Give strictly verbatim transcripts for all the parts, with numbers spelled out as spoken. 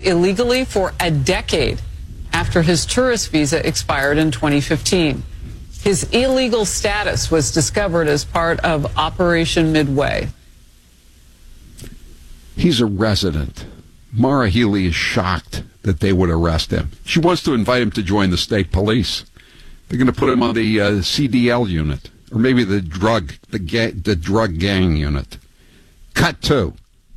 illegally for a decade after his tourist visa expired in twenty fifteen. His illegal status was discovered as part of Operation Midway. He's a resident. Maura Healey is shocked that they would arrest him. She wants to invite him to join the state police. They're going to put him on the uh, C D L unit, or maybe the drug, the, ga- the drug gang unit. Cut two.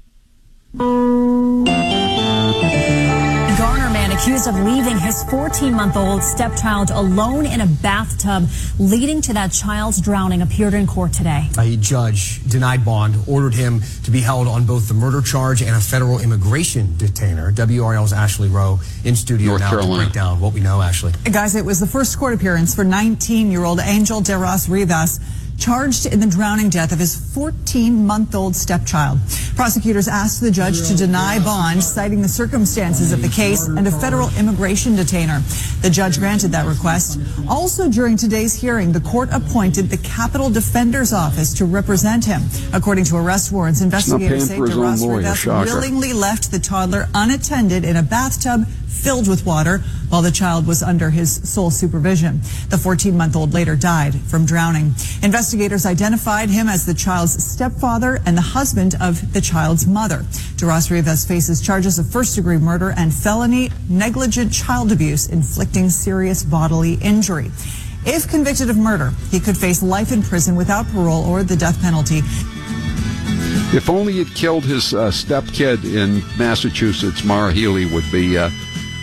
Garner man accused of leaving his fourteen-month-old stepchild alone in a bathtub, leading to that child's drowning, appeared in court today. A judge denied bond, ordered him to be held on both the murder charge and a federal immigration detainer. W R L's Ashley Rowe in studio North now Carolina. to break down what we know, Ashley. Guys, it was the first court appearance for nineteen-year-old Angel De Ros Rivas, charged in the drowning death of his fourteen-month-old stepchild. Prosecutors asked the judge to deny bond, citing the circumstances of the case and a federal immigration detainer. The judge granted that request. Also during today's hearing, the court appointed the Capitol Defender's Office to represent him. According to arrest warrants, investigators say De Ros Rivas willingly left the toddler unattended in a bathtub filled with water while the child was under his sole supervision. The fourteen-month-old later died from drowning. Investigators identified him as the child's stepfather and the husband of the child's mother. De Ros Rivas faces charges of first-degree murder and felony negligent child abuse, inflicting serious bodily injury. If convicted of murder, he could face life in prison without parole or the death penalty. If only he'd killed his uh, stepkid in Massachusetts, Maura Healey would be uh,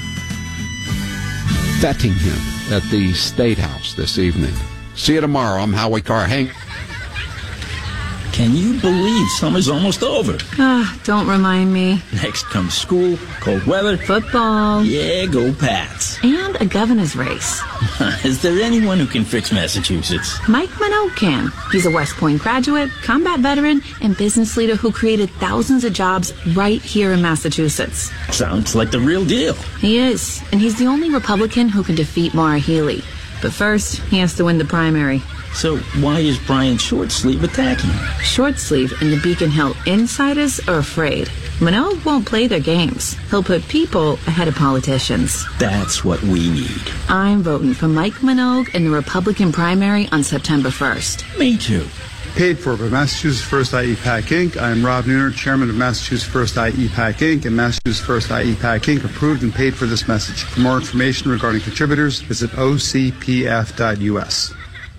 vetting him at the State House this evening. See you tomorrow. I'm Howie Carr. Hang. Can you believe summer's almost over? Ah, don't remind me. Next comes school, cold weather, Football. Yeah, go Pats. And a governor's race. Is there anyone who can fix Massachusetts? Mike Minogue can. He's a West Point graduate, combat veteran, and business leader who created thousands of jobs right here in Massachusetts. Sounds like the real deal. He is, and he's the only Republican who can defeat Maura Healey. But first, he has to win the primary. So why is Brian Shortsleeve attacking him? Shortsleeve and the Beacon Hill insiders are afraid. Minogue won't play their games. He'll put people ahead of politicians. That's what we need. I'm voting for Mike Minogue in the Republican primary on September first. Me too. Paid for by Massachusetts First I E PAC Incorporated. I am Rob Nooner, chairman of Massachusetts First I E PAC Incorporated, and Massachusetts First I E PAC Incorporated approved and paid for this message. For more information regarding contributors, visit O C P F dot U S.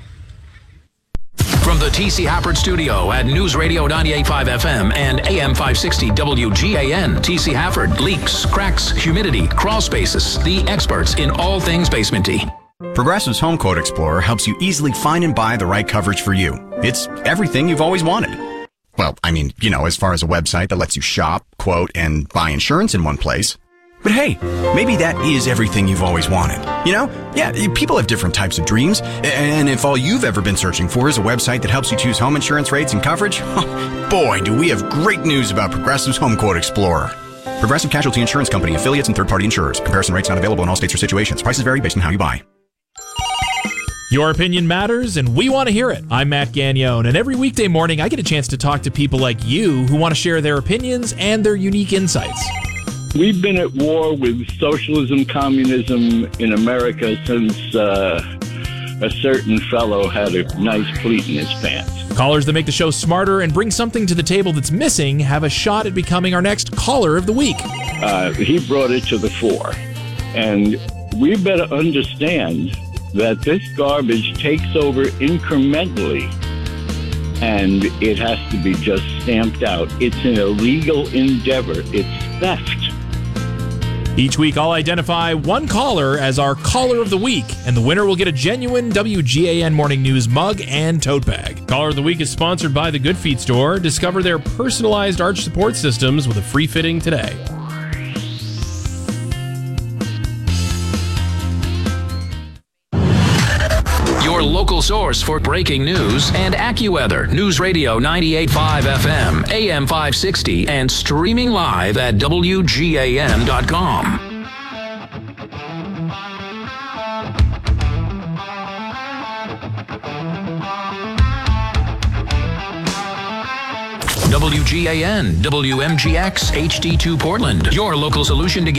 From the T C Hafford Studio at News Radio ninety-eight point five F M and A M five sixty W G A N, T C Hafford. Leaks, cracks, humidity, crawl spaces. The experts in all things basementy. Progressive's Home Quote Explorer helps you easily find and buy the right coverage for you. It's everything you've always wanted. Well, I mean, you know, as far as a website that lets you shop, quote, and buy insurance in one place. But hey, maybe that is everything you've always wanted. You know? Yeah, people have different types of dreams. And if all you've ever been searching for is a website that helps you choose home insurance rates and coverage, boy, do we have great news about Progressive's Home Quote Explorer. Progressive Casualty Insurance Company, affiliates, and third-party insurers. Comparison rates not available in all states or situations. Prices vary based on how you buy. Your opinion matters, and we want to hear it. I'm Matt Gagnon, and every weekday morning I get a chance to talk to people like you who want to share their opinions and their unique insights. We've been at war with socialism, communism in America since uh, a certain fellow had a nice pleat in his pants. Callers that make the show smarter and bring something to the table that's missing have a shot at becoming our next Caller of the Week. Uh, he brought it to the fore. And we better understand that this garbage takes over incrementally, and it has to be just stamped out. It's an illegal endeavor. It's theft. Each week, I'll identify one caller as our Caller of the Week, and the winner will get a genuine W G A N Morning News mug and tote bag. Caller of the Week is sponsored by the Good Feet Store. Discover their personalized arch support systems with a free fitting today. Your local source for breaking news and AccuWeather. News Radio ninety-eight point five F M, A M five sixty, and streaming live at W G A N dot com. W G A N, W M G X, H D two Portland. Your local solution to